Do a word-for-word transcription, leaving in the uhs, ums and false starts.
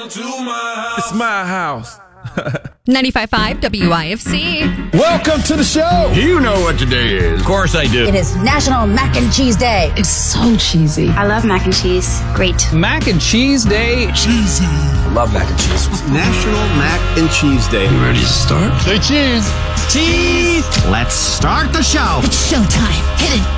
Welcome to my house. It's my house. ninety-five point five W I F C. Welcome to the show. You know what today is. Of course I do. It is National Mac and Cheese Day. It's so cheesy. I love mac and cheese. Great. Mac and Cheese Day. Cheesy. I love mac and cheese. National Mac and Cheese Day. You ready to start? Say cheese. Cheese. Let's start the show. It's showtime. Hit it.